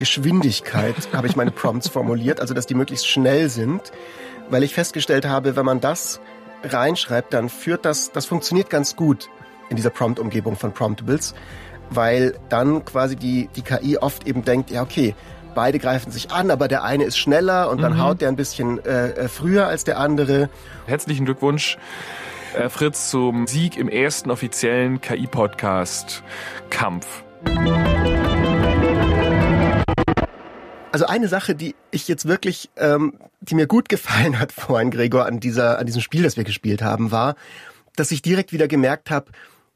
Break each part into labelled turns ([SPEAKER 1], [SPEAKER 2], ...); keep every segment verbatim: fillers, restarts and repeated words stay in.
[SPEAKER 1] Geschwindigkeit habe ich meine Prompts formuliert, also dass die möglichst schnell sind, weil ich festgestellt habe, wenn man das reinschreibt, dann führt das, das funktioniert ganz gut in dieser Prompt-Umgebung von Promptables, weil dann quasi die, die K I oft eben denkt, ja okay, beide greifen sich an, aber der eine ist schneller und dann mhm. haut der ein bisschen äh, früher als der andere.
[SPEAKER 2] Herzlichen Glückwunsch, äh, Fritz, zum Sieg im ersten offiziellen K I-Podcast Kampf.
[SPEAKER 1] Also eine Sache, die ich jetzt wirklich, ähm, die mir gut gefallen hat vorhin, Gregor, an dieser, an diesem Spiel, das wir gespielt haben, war, dass ich direkt wieder gemerkt habe,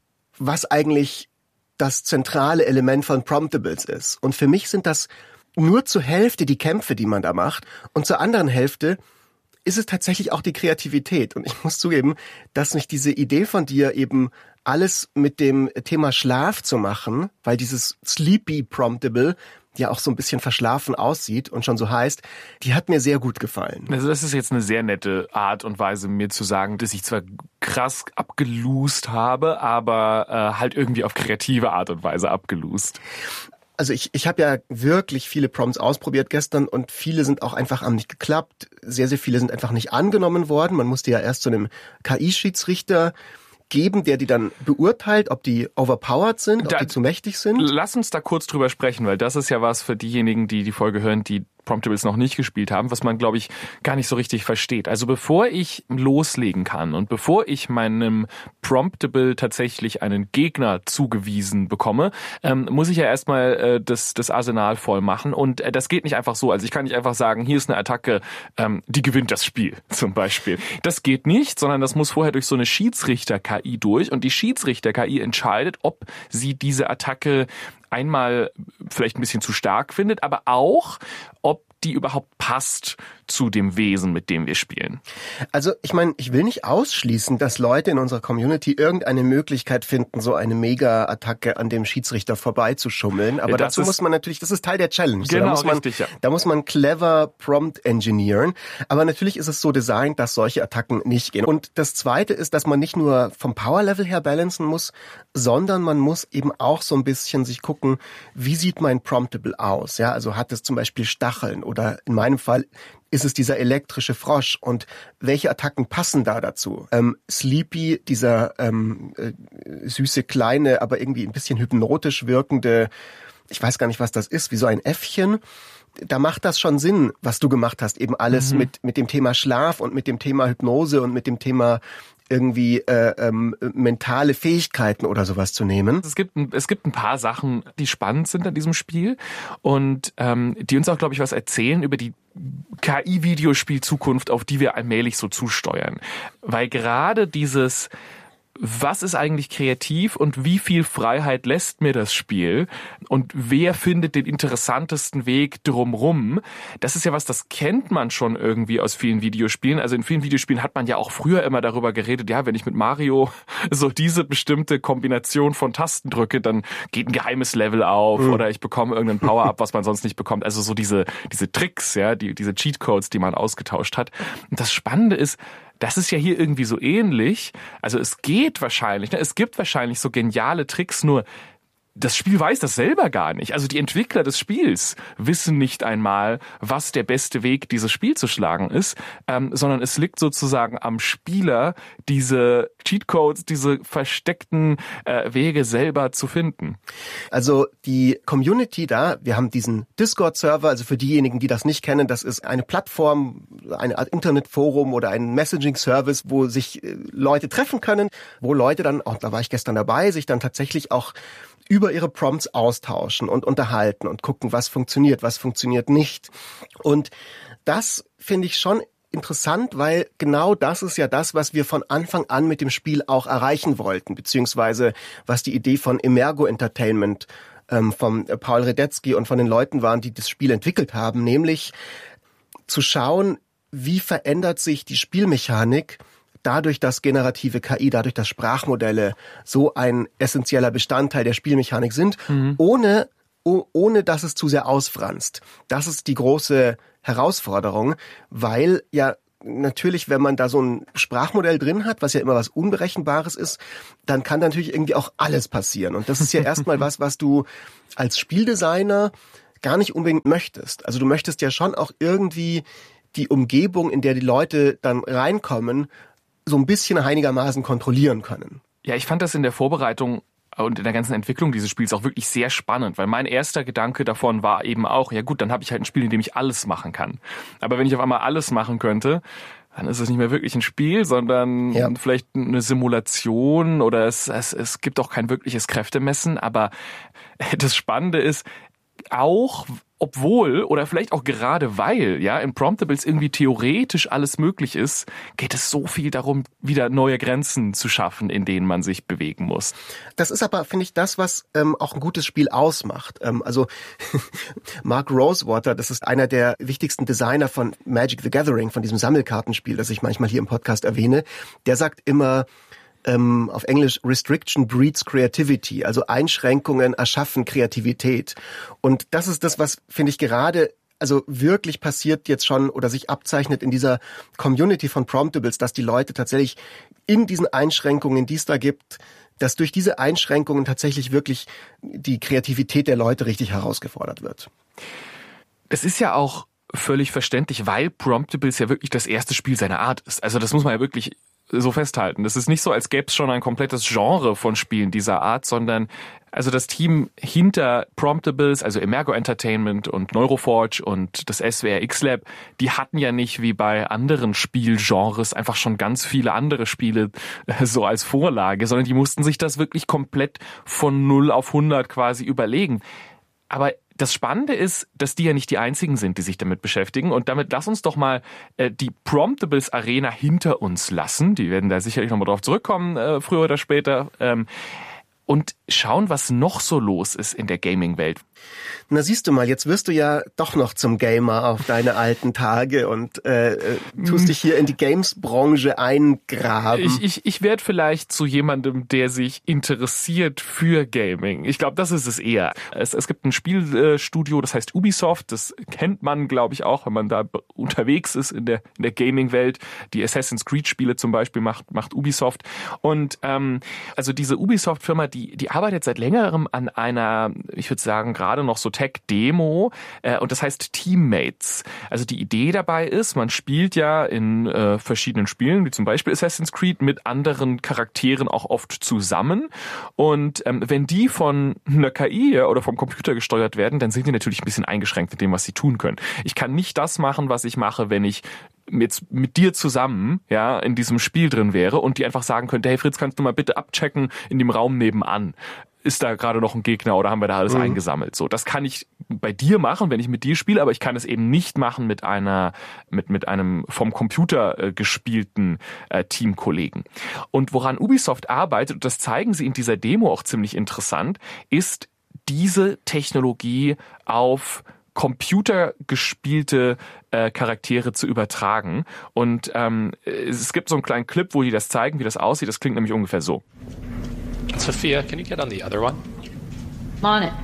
[SPEAKER 1] was eigentlich das zentrale Element von Promptables ist. Und für mich sind das nur zur Hälfte die Kämpfe, die man da macht, und zur anderen Hälfte ist es tatsächlich auch die Kreativität. Und ich muss zugeben, dass mich diese Idee von dir eben alles mit dem Thema Schlaf zu machen, weil dieses Sleepy Promptable ja auch so ein bisschen verschlafen aussieht und schon so heißt, die hat mir sehr gut gefallen.
[SPEAKER 2] Also das ist jetzt eine sehr nette Art und Weise, mir zu sagen, dass ich zwar krass abgeloost habe, aber äh, halt irgendwie auf kreative Art und Weise abgeloost.
[SPEAKER 1] Also ich, ich habe ja wirklich viele Prompts ausprobiert gestern und viele sind auch einfach am nicht geklappt. Sehr, sehr viele sind einfach nicht angenommen worden. Man musste ja erst zu einem K I-Schiedsrichter geben, der die dann beurteilt, ob die overpowered sind, ob da, die zu mächtig sind.
[SPEAKER 2] Lass uns da kurz drüber sprechen, weil das ist ja was für diejenigen, die die Folge hören, die Promptables noch nicht gespielt haben, was man, glaube ich, gar nicht so richtig versteht. Also bevor ich loslegen kann und bevor ich meinem Promptable tatsächlich einen Gegner zugewiesen bekomme, ähm, muss ich ja erstmal äh, das, das Arsenal voll machen. Und äh, das geht nicht einfach so. Also ich kann nicht einfach sagen, hier ist eine Attacke, ähm, die gewinnt das Spiel zum Beispiel. Das geht nicht, sondern das muss vorher durch so eine Schiedsrichter-K I durch. Und die Schiedsrichter-K I entscheidet, ob sie diese Attacke einmal vielleicht ein bisschen zu stark findet, aber auch, ob die überhaupt passt zu dem Wesen, mit dem wir spielen.
[SPEAKER 1] Also ich meine, ich will nicht ausschließen, dass Leute in unserer Community irgendeine Möglichkeit finden, so eine Mega-Attacke an dem Schiedsrichter vorbeizuschummeln. Aber ja, dazu muss man natürlich, das ist Teil der Challenge.
[SPEAKER 2] Genau,
[SPEAKER 1] da muss man,
[SPEAKER 2] richtig, ja.
[SPEAKER 1] Da muss man clever prompt engineeren. Aber natürlich ist es so designt, dass solche Attacken nicht gehen. Und das Zweite ist, dass man nicht nur vom Power-Level her balancen muss, sondern man muss eben auch so ein bisschen sich gucken, wie sieht mein Promptable aus? Ja, also hat es zum Beispiel Stacheln oder in meinem Fall ist es dieser elektrische Frosch und welche Attacken passen da dazu? Ähm, Sleepy, dieser ähm, äh, süße, kleine, aber irgendwie ein bisschen hypnotisch wirkende, ich weiß gar nicht, was das ist, wie so ein Äffchen. Da macht das schon Sinn, was du gemacht hast, eben alles mhm. mit mit dem Thema Schlaf und mit dem Thema Hypnose und mit dem Thema irgendwie äh, ähm, mentale Fähigkeiten oder sowas zu nehmen.
[SPEAKER 2] Es gibt ein, es gibt ein paar Sachen, die spannend sind an diesem Spiel und ähm, die uns auch, glaube ich, was erzählen über die K I-Videospiel-Zukunft, auf die wir allmählich so zusteuern. Weil gerade dieses was ist eigentlich kreativ und wie viel Freiheit lässt mir das Spiel und wer findet den interessantesten Weg drumrum? Das ist ja was, das kennt man schon irgendwie aus vielen Videospielen. Also in vielen Videospielen hat man ja auch früher immer darüber geredet, ja, wenn ich mit Mario so diese bestimmte Kombination von Tasten drücke, dann geht ein geheimes Level auf mhm. oder ich bekomme irgendein Power-Up, was man sonst nicht bekommt. Also so diese diese Tricks, ja, die diese Cheatcodes, die man ausgetauscht hat. Und das Spannende ist, das ist ja hier irgendwie so ähnlich. Also es geht wahrscheinlich, ne? Es gibt wahrscheinlich so geniale Tricks, nur das Spiel weiß das selber gar nicht. Also die Entwickler des Spiels wissen nicht einmal, was der beste Weg, dieses Spiel zu schlagen ist, ähm, sondern es liegt sozusagen am Spieler, diese Cheatcodes, diese versteckten äh, Wege selber zu finden.
[SPEAKER 1] Also die Community da, wir haben diesen Discord-Server, also für diejenigen, die das nicht kennen, das ist eine Plattform, eine Art Internetforum oder ein Messaging-Service, wo sich äh, Leute treffen können, wo Leute dann, auch da war ich gestern dabei, sich dann tatsächlich auch über ihre Prompts austauschen und unterhalten und gucken, was funktioniert, was funktioniert nicht. Und das finde ich schon interessant, weil genau das ist ja das, was wir von Anfang an mit dem Spiel auch erreichen wollten, beziehungsweise was die Idee von Emergo Entertainment ähm, vom Paul Radetzky und von den Leuten waren, die das Spiel entwickelt haben, nämlich zu schauen, wie verändert sich die Spielmechanik dadurch, dass generative K I, dadurch, dass Sprachmodelle so ein essentieller Bestandteil der Spielmechanik sind, mhm. ohne, oh, ohne dass es zu sehr ausfranst. Das ist die große Herausforderung, weil ja natürlich, wenn man da so ein Sprachmodell drin hat, was ja immer was Unberechenbares ist, dann kann natürlich irgendwie auch alles passieren. Und das ist ja erstmal was, was du als Spieldesigner gar nicht unbedingt möchtest. Also du möchtest ja schon auch irgendwie die Umgebung, in der die Leute dann reinkommen, so ein bisschen einigermaßen kontrollieren können.
[SPEAKER 2] Ja, ich fand das in der Vorbereitung und in der ganzen Entwicklung dieses Spiels auch wirklich sehr spannend, weil mein erster Gedanke davon war eben auch, ja gut, dann habe ich halt ein Spiel, in dem ich alles machen kann. Aber wenn ich auf einmal alles machen könnte, dann ist es nicht mehr wirklich ein Spiel, sondern ja. vielleicht eine Simulation oder es, es, es gibt auch kein wirkliches Kräftemessen. Aber das Spannende ist, auch obwohl oder vielleicht auch gerade weil ja in Promptables irgendwie theoretisch alles möglich ist, geht es so viel darum, wieder neue Grenzen zu schaffen, in denen man sich bewegen muss.
[SPEAKER 1] Das ist aber, finde ich, das, was ähm, auch ein gutes Spiel ausmacht. Ähm, also Mark Rosewater, das ist einer der wichtigsten Designer von Magic the Gathering, von diesem Sammelkartenspiel, das ich manchmal hier im Podcast erwähne, der sagt immer, Ähm, auf Englisch, Restriction breeds creativity, also Einschränkungen erschaffen Kreativität. Und das ist das, was, finde ich, gerade also wirklich passiert jetzt schon oder sich abzeichnet in dieser Community von Promptables, dass die Leute tatsächlich in diesen Einschränkungen, die es da gibt, dass durch diese Einschränkungen tatsächlich wirklich die Kreativität der Leute richtig herausgefordert wird.
[SPEAKER 2] Es ist ja auch völlig verständlich, weil Promptables ja wirklich das erste Spiel seiner Art ist. Also das muss man ja wirklich so festhalten. Das ist nicht so, als gäbe es schon ein komplettes Genre von Spielen dieser Art, sondern also das Team hinter Promptables, also Emergo Entertainment und Neuroforge und das S W R X-Lab, die hatten ja nicht wie bei anderen Spielgenres einfach schon ganz viele andere Spiele so als Vorlage, sondern die mussten sich das wirklich komplett von null auf hundert quasi überlegen. Aber das Spannende ist, dass die ja nicht die einzigen sind, die sich damit beschäftigen. Und damit lass uns doch mal äh, die Promptables Arena hinter uns lassen. Die werden da sicherlich nochmal drauf zurückkommen, äh, früher oder später. Ähm, und schauen, was noch so los ist in der Gaming-Welt.
[SPEAKER 1] Na siehst du mal, jetzt wirst du ja doch noch zum Gamer auf deine alten Tage und äh, tust dich hier in die Games-Branche eingraben.
[SPEAKER 2] Ich, ich, ich werde vielleicht zu jemandem, der sich interessiert für Gaming. Ich glaube, das ist es eher. Es, es gibt ein Spielstudio, das heißt Ubisoft. Das kennt man, glaube ich, auch, wenn man da unterwegs ist in der, in der Gaming-Welt. Die Assassin's Creed-Spiele zum Beispiel macht, macht Ubisoft. Und ähm, also diese Ubisoft-Firma, die, die arbeitet seit längerem an einer, ich würde sagen, gerade noch so Tech-Demo, äh, und das heißt Teammates. Also die Idee dabei ist, man spielt ja in äh, verschiedenen Spielen, wie zum Beispiel Assassin's Creed, mit anderen Charakteren auch oft zusammen. Und ähm, wenn die von einer K I oder vom Computer gesteuert werden, dann sind die natürlich ein bisschen eingeschränkt in dem, was sie tun können. Ich kann nicht das machen, was ich mache, wenn ich jetzt mit dir zusammen ja in diesem Spiel drin wäre und die einfach sagen könnte, hey Fritz, kannst du mal bitte abchecken in dem Raum nebenan? Ist da gerade noch ein Gegner oder haben wir da alles mhm. eingesammelt? So, das kann ich bei dir machen, wenn ich mit dir spiele, aber ich kann es eben nicht machen mit einer, mit, mit einem vom Computer äh, gespielten äh, Teamkollegen. Und woran Ubisoft arbeitet, und das zeigen sie in dieser Demo auch ziemlich interessant, ist diese Technologie auf computergespielte äh, Charaktere zu übertragen. Und ähm, es gibt so einen kleinen Clip, wo die das zeigen, wie das aussieht. Das klingt nämlich ungefähr so.
[SPEAKER 3] Sophia, can you get on the other one?
[SPEAKER 4] On it.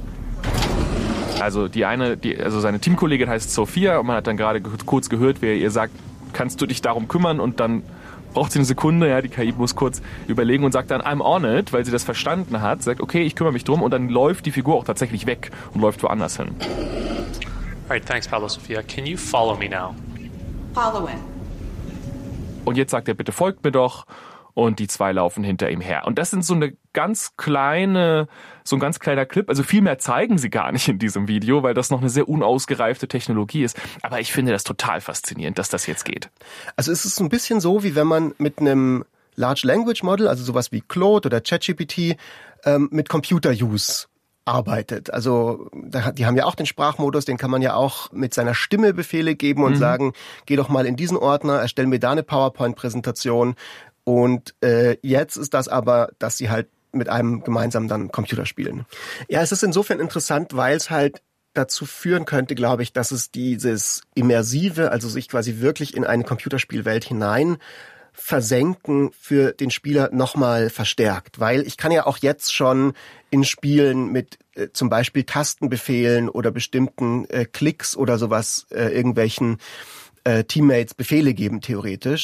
[SPEAKER 2] Also die eine, die, also seine Teamkollegin heißt Sophia und man hat dann gerade kurz gehört, wer ihr sagt, kannst du dich darum kümmern, und dann braucht sie eine Sekunde, ja, die K I muss kurz überlegen und sagt dann I'm on it, weil sie das verstanden hat, sagt okay, ich kümmere mich drum, und dann läuft die Figur auch tatsächlich weg und läuft woanders hin.
[SPEAKER 3] Alright, thanks Pablo Sophia. Can you follow me now?
[SPEAKER 4] Following.
[SPEAKER 2] Und jetzt sagt er, bitte folgt mir doch. Und die zwei laufen hinter ihm her. Und das sind so eine ganz kleine, so ein ganz kleiner Clip. Also viel mehr zeigen sie gar nicht in diesem Video, weil das noch eine sehr unausgereifte Technologie ist. Aber ich finde das total faszinierend, dass das jetzt geht.
[SPEAKER 1] Also es ist ein bisschen so, wie wenn man mit einem Large Language Model, also sowas wie Claude oder ChatGPT, ähm, mit Computer-Use arbeitet. Also die haben ja auch den Sprachmodus, den kann man ja auch mit seiner Stimme Befehle geben und mhm. sagen, geh doch mal in diesen Ordner, erstell mir da eine PowerPoint-Präsentation. Und äh, jetzt ist das aber, dass sie halt mit einem gemeinsam dann Computer spielen. Ja, es ist insofern interessant, weil es halt dazu führen könnte, glaube ich, dass es dieses Immersive, also sich quasi wirklich in eine Computerspielwelt hinein versenken für den Spieler nochmal verstärkt. Weil ich kann ja auch jetzt schon in Spielen mit äh, zum Beispiel Tastenbefehlen oder bestimmten äh, Klicks oder sowas äh, irgendwelchen äh, Teammates Befehle geben, theoretisch.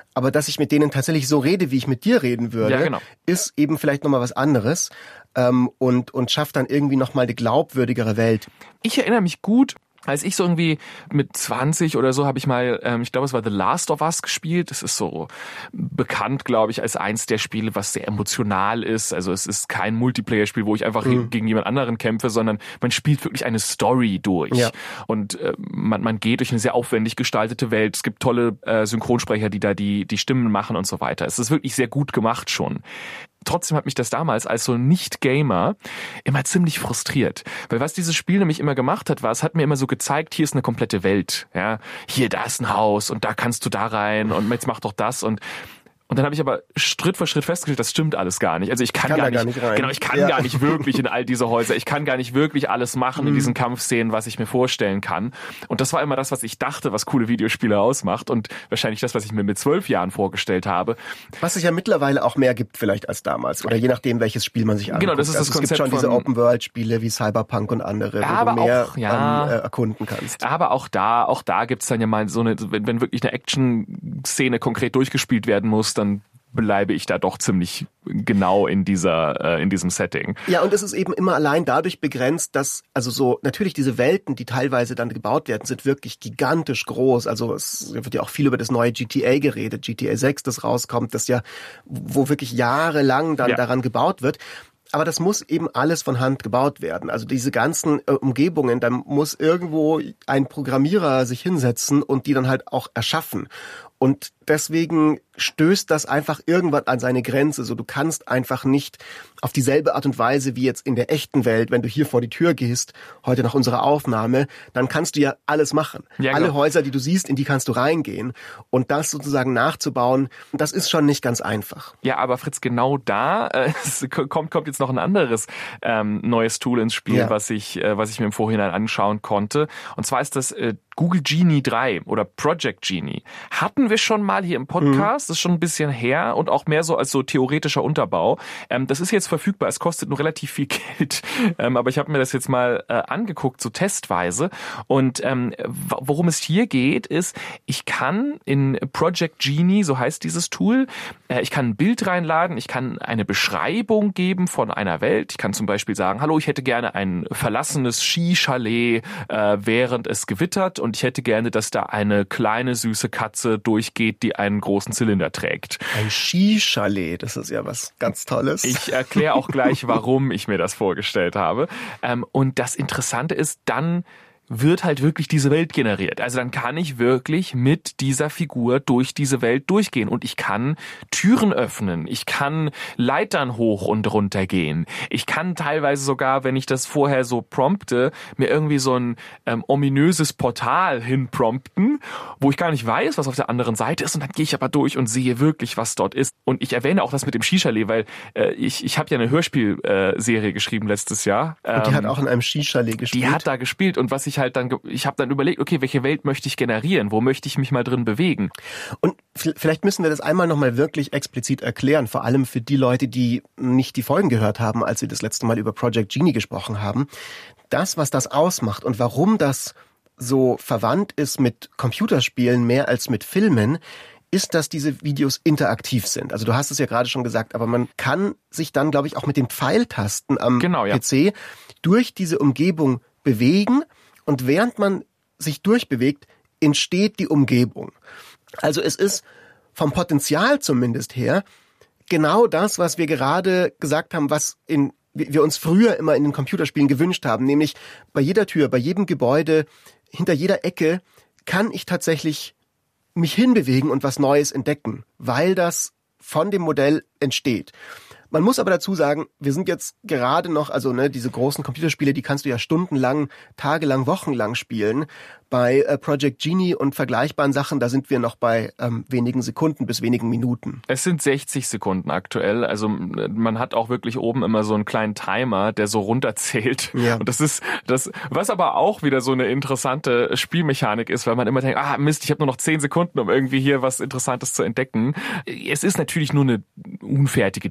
[SPEAKER 1] Aber dass ich mit denen tatsächlich so rede, wie ich mit dir reden würde,
[SPEAKER 2] ja, genau.
[SPEAKER 1] ist eben vielleicht nochmal was anderes ähm, und, und schafft dann irgendwie nochmal eine glaubwürdigere Welt.
[SPEAKER 2] Ich erinnere mich gut, als ich so irgendwie mit zwanzig oder so habe ich mal, ähm, ich glaube, es war The Last of Us gespielt. Das ist so bekannt, glaube ich, als eins der Spiele, was sehr emotional ist. Also es ist kein Multiplayer-Spiel, wo ich einfach mhm. gegen jemand anderen kämpfe, sondern man spielt wirklich eine Story durch. Ja. Und äh, man, man geht durch eine sehr aufwendig gestaltete Welt. Es gibt tolle äh, Synchronsprecher, die da die, die Stimmen machen und so weiter. Es ist wirklich sehr gut gemacht schon. Trotzdem hat mich das damals als so Nicht-Gamer immer ziemlich frustriert. Weil was dieses Spiel nämlich immer gemacht hat, war, es hat mir immer so gezeigt, hier ist eine komplette Welt. Ja, hier, da ist ein Haus und da kannst du da rein und jetzt mach doch das und Und dann habe ich aber Schritt für Schritt festgestellt, das stimmt alles gar nicht. Also ich kann,
[SPEAKER 1] kann
[SPEAKER 2] gar, nicht,
[SPEAKER 1] gar nicht rein.
[SPEAKER 2] Genau, ich kann
[SPEAKER 1] ja.
[SPEAKER 2] gar nicht wirklich in all diese Häuser. Ich kann gar nicht wirklich alles machen mhm. in diesen Kampfszenen, was ich mir vorstellen kann. Und das war immer das, was ich dachte, was coole Videospiele ausmacht und wahrscheinlich das, was ich mir mit zwölf Jahren vorgestellt habe.
[SPEAKER 1] Was es ja mittlerweile auch mehr gibt vielleicht als damals oder je nachdem, welches Spiel man sich anguckt.
[SPEAKER 2] Genau, das ist das
[SPEAKER 1] also
[SPEAKER 2] Konzept.
[SPEAKER 1] Es gibt schon diese Open-World-Spiele wie Cyberpunk und andere, wo
[SPEAKER 2] aber
[SPEAKER 1] du mehr
[SPEAKER 2] auch, ja,
[SPEAKER 1] ähm, äh, erkunden kannst.
[SPEAKER 2] Aber auch da, auch da gibt's dann ja mal so eine, wenn, wenn wirklich eine Action-Szene konkret durchgespielt werden muss, dann bleibe ich da doch ziemlich genau in dieser äh, in diesem Setting.
[SPEAKER 1] Ja, und es ist eben immer allein dadurch begrenzt, dass also so natürlich diese Welten, die teilweise dann gebaut werden, sind wirklich gigantisch groß. Also es wird ja auch viel über das neue G T A geredet, G T A sechs, das rauskommt, das ja wo wirklich jahrelang dann ja. daran gebaut wird. Aber das muss eben alles von Hand gebaut werden. Also diese ganzen äh, Umgebungen, da muss irgendwo ein Programmierer sich hinsetzen und die dann halt auch erschaffen. Und deswegen stößt das einfach irgendwann an seine Grenze. So, du kannst einfach nicht auf dieselbe Art und Weise wie jetzt in der echten Welt, wenn du hier vor die Tür gehst, heute nach unserer Aufnahme, dann kannst du ja alles machen. Ja, Alle genau. Häuser, die du siehst, in die kannst du reingehen. Und das sozusagen nachzubauen, das ist schon nicht ganz einfach.
[SPEAKER 2] Ja, aber Fritz, genau da äh, es kommt, kommt jetzt noch ein anderes ähm, neues Tool ins Spiel, ja. was ich äh, was ich mir im Vorhinein anschauen konnte. Und zwar ist das äh, Google Genie drei oder Project Genie. Hatten wir schon mal hier im Podcast, mhm. das ist schon ein bisschen her und auch mehr so als so theoretischer Unterbau. Ähm, das ist jetzt verfügbar, es kostet nur relativ viel Geld, ähm, aber ich habe mir das jetzt mal äh, angeguckt, so testweise. Und ähm, worum es hier geht, ist, ich kann in Project Genie, so heißt dieses Tool, äh, ich kann ein Bild reinladen, ich kann eine Beschreibung geben von einer Welt. Ich kann zum Beispiel sagen, hallo, ich hätte gerne ein verlassenes Skichalet, äh, während es gewittert und ich hätte gerne, dass da eine kleine süße Katze durchgeht, die einen großen Zylinder trägt.
[SPEAKER 1] Ein Skichalet, das ist ja was ganz Tolles.
[SPEAKER 2] Ich erkläre auch gleich, warum ich mir das vorgestellt habe. Ähm, und das Interessante ist, dann wird halt wirklich diese Welt generiert. Also dann kann ich wirklich mit dieser Figur durch diese Welt durchgehen und ich kann Türen öffnen, ich kann Leitern hoch und runter gehen. Ich kann teilweise sogar, wenn ich das vorher so prompte, mir irgendwie so ein ähm, ominöses Portal hinprompten, wo ich gar nicht weiß, was auf der anderen Seite ist und dann gehe ich aber durch und sehe wirklich, was dort ist. Und ich erwähne auch das mit dem Skichalet, weil äh, ich ich habe ja eine Hörspielserie äh, geschrieben letztes Jahr.
[SPEAKER 1] Und die ähm, hat auch in einem Skichalet gespielt?
[SPEAKER 2] Die hat da gespielt und was ich halt dann, ich habe dann überlegt, okay, welche Welt möchte ich generieren? Wo möchte ich mich mal drin bewegen?
[SPEAKER 1] Und vielleicht müssen wir das einmal nochmal wirklich explizit erklären, vor allem für die Leute, die nicht die Folgen gehört haben, als wir das letzte Mal über Project Genie gesprochen haben. Das, was das ausmacht und warum das so verwandt ist mit Computerspielen mehr als mit Filmen, ist, dass diese Videos interaktiv sind. Also du hast es ja gerade schon gesagt, aber man kann sich dann, glaube ich, auch mit den Pfeiltasten am
[SPEAKER 2] genau, ja.
[SPEAKER 1] P C durch diese Umgebung bewegen und während man sich durchbewegt, entsteht die Umgebung. Also es ist vom Potenzial zumindest her genau das, was wir gerade gesagt haben, was in wir uns früher immer in den Computerspielen gewünscht haben, nämlich bei jeder Tür, bei jedem Gebäude, hinter jeder Ecke kann ich tatsächlich mich hinbewegen und was Neues entdecken, weil das von dem Modell entsteht. Man muss aber dazu sagen, wir sind jetzt gerade noch, also ne, diese großen Computerspiele, die kannst du ja stundenlang, tagelang, wochenlang spielen. Bei äh, Project Genie und vergleichbaren Sachen, da sind wir noch bei ähm, wenigen Sekunden bis wenigen Minuten.
[SPEAKER 2] Es sind sechzig Sekunden aktuell. Also man hat auch wirklich oben immer so einen kleinen Timer, der so runterzählt. Ja. Und das ist das, was aber auch wieder so eine interessante Spielmechanik ist, weil man immer denkt, ah Mist, ich habe nur noch zehn Sekunden, um irgendwie hier was Interessantes zu entdecken. Es ist natürlich nur eine unfertige Demo. Ja.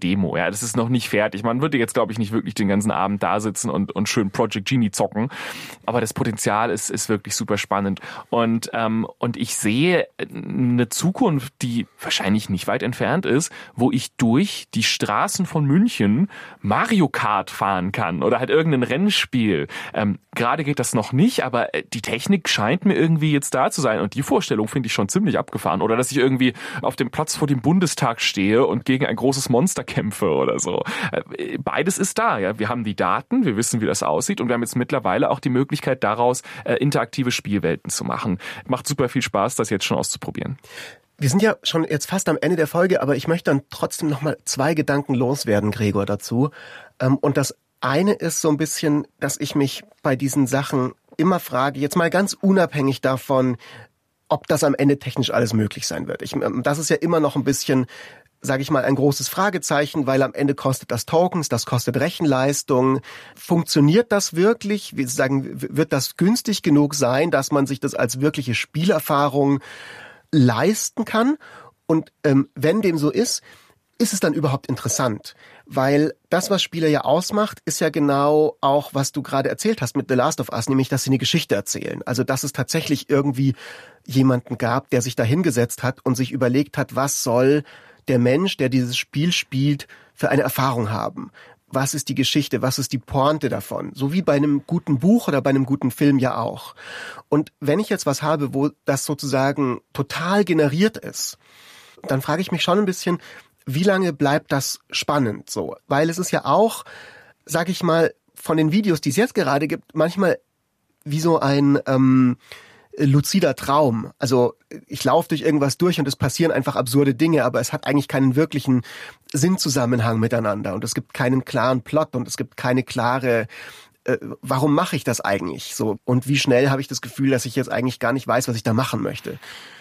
[SPEAKER 2] Ja, das ist noch nicht fertig. Man würde jetzt, glaube ich, nicht wirklich den ganzen Abend da sitzen und, und schön Project Genie zocken. Aber das Potenzial ist, ist wirklich super spannend. Und, ähm, und ich sehe eine Zukunft, die wahrscheinlich nicht weit entfernt ist, wo ich durch die Straßen von München Mario Kart fahren kann oder halt irgendein Rennspiel. Ähm, gerade geht das noch nicht, aber die Technik scheint mir irgendwie jetzt da zu sein. Und die Vorstellung finde ich schon ziemlich abgefahren. Oder dass ich irgendwie auf dem Platz vor dem Bundestag stehe und gegen ein großes Monster kämpfe oder so. Beides ist da. Ja, wir haben die Daten, wir wissen, wie das aussieht und wir haben jetzt mittlerweile auch die Möglichkeit, daraus äh, interaktive Spielwelten zu machen. Macht super viel Spaß, das jetzt schon auszuprobieren.
[SPEAKER 1] Wir sind ja schon jetzt fast am Ende der Folge, aber ich möchte dann trotzdem noch mal zwei Gedanken loswerden, Gregor, dazu. Und das eine ist so ein bisschen, dass ich mich bei diesen Sachen immer frage, jetzt mal ganz unabhängig davon, ob das am Ende technisch alles möglich sein wird. Ich, das ist ja immer noch ein bisschen, sage ich mal, ein großes Fragezeichen, weil am Ende kostet das Tokens, das kostet Rechenleistung. Funktioniert das wirklich? Wir sagen, wird das günstig genug sein, dass man sich das als wirkliche Spielerfahrung leisten kann? Und ähm, wenn dem so ist, ist es dann überhaupt interessant? Weil das, was Spiele ja ausmacht, ist ja genau auch, was du gerade erzählt hast mit The Last of Us, nämlich, dass sie eine Geschichte erzählen. Also, dass es tatsächlich irgendwie jemanden gab, der sich da hingesetzt hat und sich überlegt hat, was soll der Mensch, der dieses Spiel spielt, für eine Erfahrung haben? Was ist die Geschichte? Was ist die Pointe davon? So wie bei einem guten Buch oder bei einem guten Film ja auch. Und wenn ich jetzt was habe, wo das sozusagen total generiert ist, dann frage ich mich schon ein bisschen, wie lange bleibt das spannend so? Weil es ist ja auch, sag ich mal, von den Videos, die es jetzt gerade gibt, manchmal wie so ein ähm, luzider Traum. Also ich laufe durch irgendwas durch und es passieren einfach absurde Dinge, aber es hat eigentlich keinen wirklichen Sinnzusammenhang miteinander und es gibt keinen klaren Plot und es gibt keine klare äh, warum mache ich das eigentlich so? Und wie schnell habe ich das Gefühl, dass ich jetzt eigentlich gar nicht weiß, was ich da machen möchte?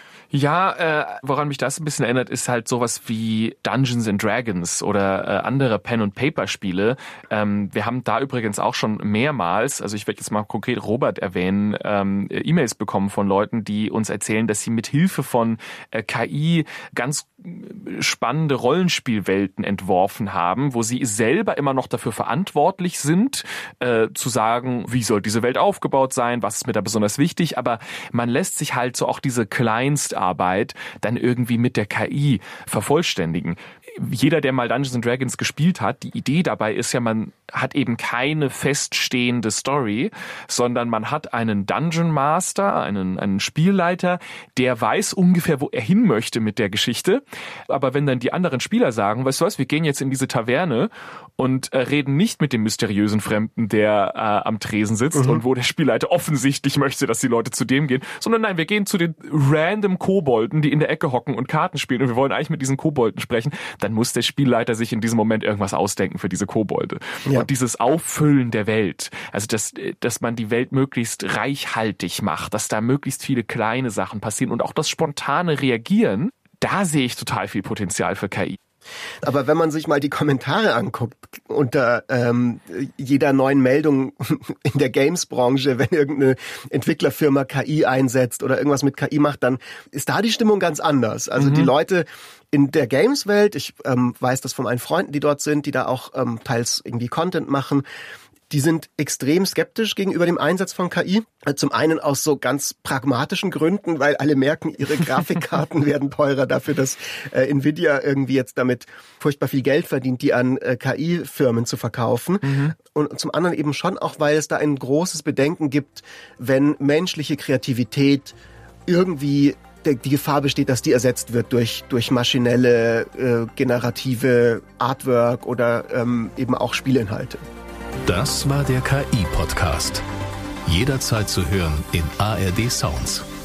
[SPEAKER 2] Ja, äh, woran mich das ein bisschen erinnert, ist halt sowas wie Dungeons and Dragons oder äh, andere Pen-and-Paper-Spiele. Ähm, wir haben da übrigens auch schon mehrmals, also ich werde jetzt mal konkret Robert erwähnen, ähm, E-Mails bekommen von Leuten, die uns erzählen, dass sie mit Hilfe von äh, K I ganz spannende Rollenspielwelten entworfen haben, wo sie selber immer noch dafür verantwortlich sind, äh, zu sagen, wie soll diese Welt aufgebaut sein, was ist mir da besonders wichtig, aber man lässt sich halt so auch diese Kleinstarbeit dann irgendwie mit der K I vervollständigen. Jeder, der mal Dungeons and Dragons gespielt hat, die Idee dabei ist ja, man hat eben keine feststehende Story, sondern man hat einen Dungeon Master, einen, einen Spielleiter, der weiß ungefähr, wo er hin möchte mit der Geschichte. Aber wenn dann die anderen Spieler sagen, weißt du was, wir gehen jetzt in diese Taverne und äh, reden nicht mit dem mysteriösen Fremden, der äh, am Tresen sitzt mhm. und wo der Spielleiter offensichtlich möchte, dass die Leute zu dem gehen, sondern nein, wir gehen zu den random Kobolden, die in der Ecke hocken und Karten spielen und wir wollen eigentlich mit diesen Kobolden sprechen, dann muss der Spielleiter sich in diesem Moment irgendwas ausdenken für diese Kobolde. Ja. Und dieses Auffüllen der Welt, also dass, dass man die Welt möglichst reichhaltig macht, dass da möglichst viele kleine Sachen passieren und auch das spontane Reagieren, da sehe ich total viel Potenzial für K I.
[SPEAKER 1] Aber wenn man sich mal die Kommentare anguckt unter ähm, jeder neuen Meldung in der Games-Branche, wenn irgendeine Entwicklerfirma K I einsetzt oder irgendwas mit K I macht, dann ist da die Stimmung ganz anders. Also mhm. die Leute in der Games-Welt, ich ähm, weiß das von meinen Freunden, die dort sind, die da auch ähm, teils irgendwie Content machen, die sind extrem skeptisch gegenüber dem Einsatz von K I. Zum einen aus so ganz pragmatischen Gründen, weil alle merken, ihre Grafikkarten werden teurer dafür, dass äh, Nvidia irgendwie jetzt damit furchtbar viel Geld verdient, die an äh, K I-Firmen zu verkaufen. Mhm. Und zum anderen eben schon auch, weil es da ein großes Bedenken gibt, wenn menschliche Kreativität irgendwie die Gefahr besteht, dass die ersetzt wird durch durch maschinelle, äh, generative Artwork oder ähm, eben auch Spielinhalte.
[SPEAKER 5] Das war der K I-Podcast. Jederzeit zu hören in A R D Sounds.